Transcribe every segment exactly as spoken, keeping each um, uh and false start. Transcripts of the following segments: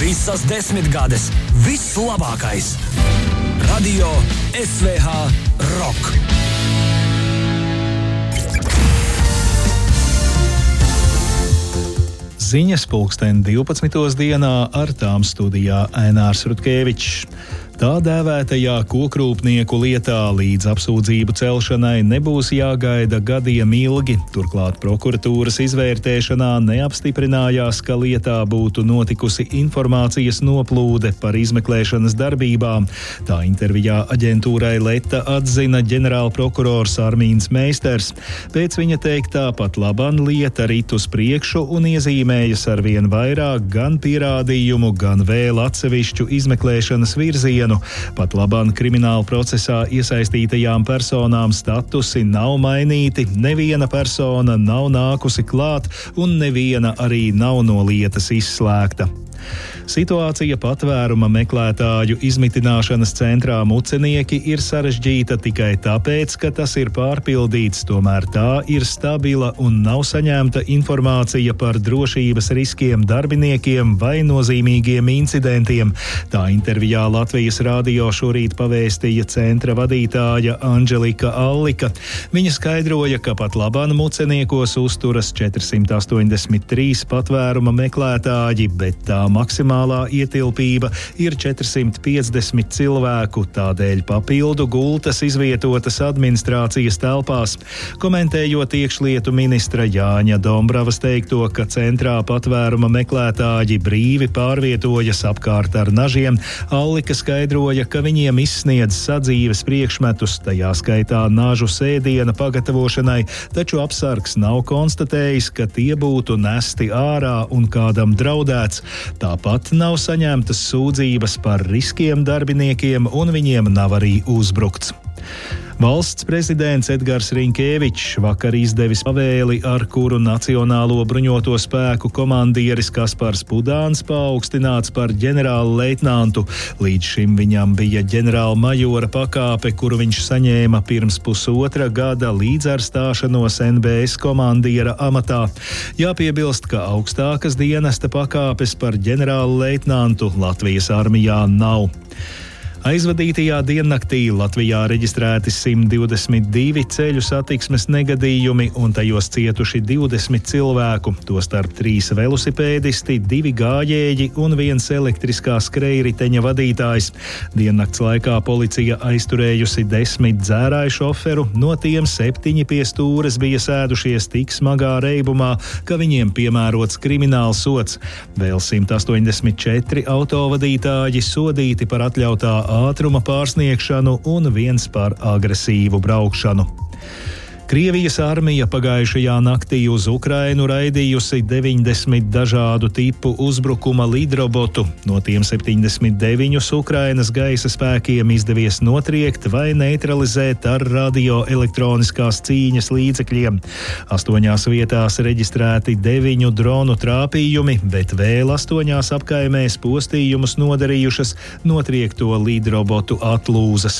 Visas desmitgades, viss labākais. Radio S V H Rock. Ziņas pulksten divpadsmitos dienā, ar tām studijā Ainārs Rutkevičs. Tā dēvētajā kokrūpnieku lietā līdz apsūdzību celšanai nebūs jāgaida gadiem ilgi. Turklāt prokuratūras izvērtēšanā neapstiprinājās, ka lietā būtu notikusi informācijas noplūde par izmeklēšanas darbībām. Tā intervijā aģentūrai Leta atzina ģenerālprokurors Armīns Meisters. Pēc viņa teiktā pat laban lieta rit uz priekšu un iezīmējas arvien vairāk gan pierādījumu, gan vēl atsevišķu izmeklēšanas virzienu. Pat labāk krimināla procesā iesaistītajām personām statusi nav mainīti, neviena persona nav nākusi klāt un neviena arī nav no lietas izslēgta. Situācija patvēruma meklētāju izmitināšanas centrā Mucenieki ir sarežģīta tikai tāpēc, ka tas ir pārpildīts, tomēr tā ir stabila un nav saņemta informācija par drošības riskiem darbiniekiem vai nozīmīgiem incidentiem. Tā intervijā Latvijas radio šorīt pavēstīja centra vadītāja Anželika Allika. Viņa skaidroja, ka pat labāk Muceniekos uzturas četrsimt astoņdesmit trīs patvēruma meklētāji, bet tā maksimālā ietilpība ir četrsimt piecdesmit cilvēku, tādēļ papildu gultas izvietotas administrācijas telpās. Komentējot iekšlietu ministra Jāņa Dombravas teikto, ka centrā patvēruma meklētāji brīvi pārvietojas apkārt ar nažiem, Allika skaidroja, ka viņiem izsniedz sadzīves priekšmetus, tajā skaitā nažu sēdiena pagatavošanai, taču apsargs nav konstatējis, ka tie būtu nesti ārā un kādam draudēts. Tāpat nav saņemtas sūdzības par riskiem darbiniekiem un viņiem nav arī uzbrukts. Valsts prezidents Edgars Rinkēvičs vakar izdevis pavēli, ar kuru Nacionālo bruņoto spēku komandieris Kaspars Pudāns paaugstināts par ģenerālu leitnantu. Līdz šim viņam bija ģenerāla majora pakāpe, kuru viņš saņēma pirms pusotra gada līdz ar stāšanos N B S komandiera amatā. Jāpiebilst, ka augstākas dienesta pakāpes par ģenerālu leitnantu Latvijas armijā nav. Aizvadītajā diennaktī Latvijā reģistrēti simt divdesmit divi ceļu satiksmes negadījumi un tajos cietuši divdesmit cilvēku, tostarp trīs velosipēdisti, divi gājēji un viens elektriskā skrejriteņa vadītājs. Diennakts laikā policija aizturējusi desmit dzērāju šoferu, no tiem septiņi pie stūres bija sēdušies tik smagā reibumā, ka viņiem piemērots krimināls sods. Vēl simt astoņdesmit četri autovadītāji sodīti par atļautā ātruma pārsniegšanu un viens par agresīvu braukšanu. Krievijas armija pagājušajā naktī uz Ukrainu raidījusi deviņdesmit dažādu tipu uzbrukuma lidrobotu. No tiem septiņdesmit deviņus Ukrainas gaisa spēkiem izdevies notriekt vai neutralizēt ar radioelektroniskās cīņas līdzekļiem. Astoņās vietās reģistrēti deviņu dronu trāpījumi, bet vēl astoņās apkaimēs postījumus nodarījušas notriekto lidrobotu atlūzas.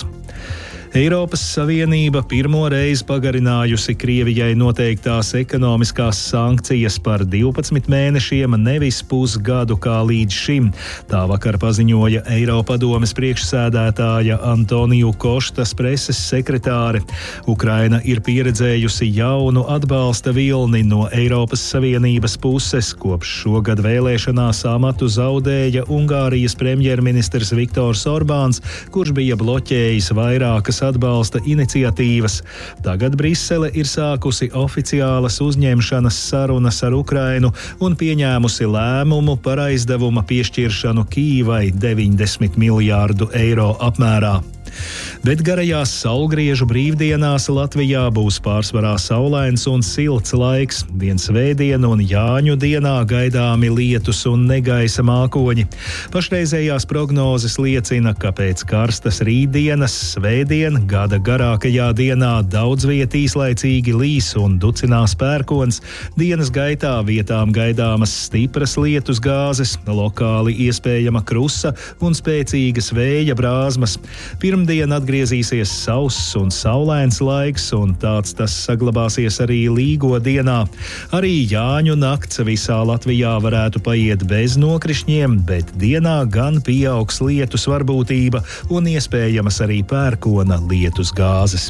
Eiropas Savienība pirmo reizi pagarinājusi Krievijai noteiktās ekonomiskās sankcijas par divpadsmit mēnešiem, nevis pusgadu kā līdz šim. Tā vakar paziņoja Eiropadomes priekšsēdētāja Antoniju Koštas preses sekretāre. Ukraina ir pieredzējusi jaunu atbalsta vilni no Eiropas Savienības puses. Kopš šogad vēlēšanās amatu zaudēja Ungārijas premjerministrs Viktors Orbāns, kurš bija bloķējis vairākas atbalsta iniciatīvas. Tagad Brisele ir sākusi oficiālas uzņemšanas sarunas ar Ukrainu un pieņēmusi lēmumu par aizdevuma piešķiršanu Kīvai deviņdesmit miljārdu eiro apmērā. Bet garajās saulgriežu brīvdienās Latvijā būs pārsvarā saulains un silts laiks. Vien svētdienu un Jāņu dienā gaidāmi lietus un negaisa mākoņi. Pašreizējās prognozes liecina, ka pēc karstas rītdienas svētdien gada garākajā dienā daudz viet īslaicīgi līs un ducinās pērkons. Dienas gaitā vietām gaidāmas stipras lietus gāzes, lokāli iespējama krusa un spēcīgas vēja brāzmas. Pirmdien Pirmdien atgriezīsies sauss un saulains laiks, un tāds tas saglabāsies arī Līgo dienā. Arī Jāņu nakts visā Latvijā varētu paiet bez nokrišņiem, bet dienā gan pieaugs lietus varbūtība un iespējamas arī pērkona lietus gāzes.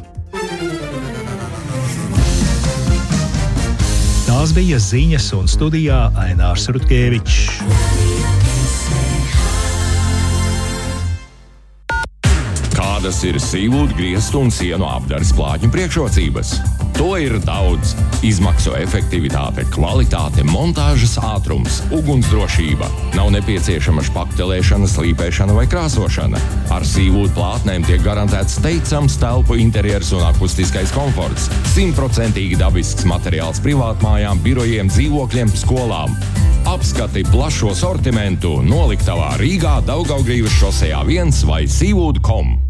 Tās bija ziņas, un studijā Ainārs Rutkevičs. Kādas ir sīvūdu griestu un sienu apdares plātņu priekšrocības? To ir daudz. Izmaksu efektivitāte, kvalitāte, montāžas ātrums, ugunsdrošība. Nav nepieciešama špaktelēšana, slīpēšana vai krāsošana. Ar sīvūdu plātnēm tiek garantēts teicams telpu interjers un akustiskais komforts. Simtprocentīgi dabisks materiāls privātmājām, birojiem, dzīvokļiem, skolām. Apskati plašo sortimentu noliktavā Rīgā, Daugavgrīvas šosejā viens vai sīvūdu kom.